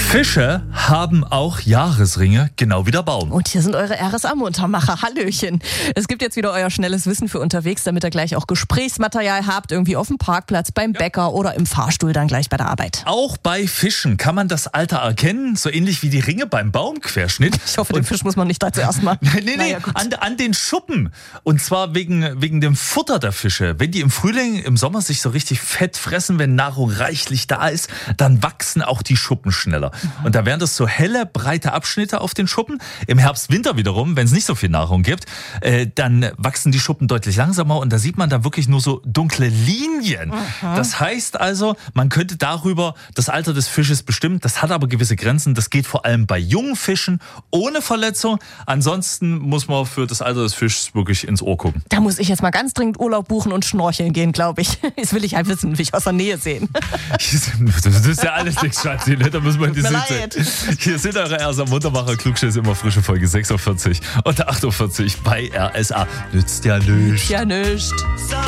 Fische haben auch Jahresringe, genau wie der Baum. Und hier sind eure RSA-Muntermacher. Hallöchen. Es gibt jetzt wieder euer schnelles Wissen für unterwegs, damit ihr gleich auch Gesprächsmaterial habt, irgendwie auf dem Parkplatz, beim Bäcker oder im Fahrstuhl dann gleich bei der Arbeit. Auch bei Fischen kann man das Alter erkennen, so ähnlich wie die Ringe beim Baumquerschnitt. Ich hoffe, den Fisch muss man nicht da zuerst mal. Nee, an den Schuppen. Und zwar wegen dem Futter der Fische. Wenn die im Frühling, im Sommer sich so richtig fett fressen, wenn Nahrung reichlich da ist, dann wachsen auch die Schuppen schneller. Und da wären das so helle, breite Abschnitte auf den Schuppen. Im Herbst, Winter wiederum, wenn es nicht so viel Nahrung gibt, dann wachsen die Schuppen deutlich langsamer und da sieht man dann wirklich nur so dunkle Linien. Das heißt also, man könnte darüber das Alter des Fisches bestimmen. Das hat aber gewisse Grenzen. Das geht vor allem bei jungen Fischen ohne Verletzung. Ansonsten muss man für das Alter des Fischs wirklich ins Ohr gucken. Da muss ich jetzt mal ganz dringend Urlaub buchen und schnorcheln gehen, glaube ich. Das will ich halt wissen, will ich aus der Nähe sehen. Das ist ja alles nichts, Schatzi. Da muss man die Sitze. Hier sind eure RSA-Muntermacher, Klugschiss, immer frische Folge 46 und 48 bei RSA. Nützt ja nichts. Ja, nichts.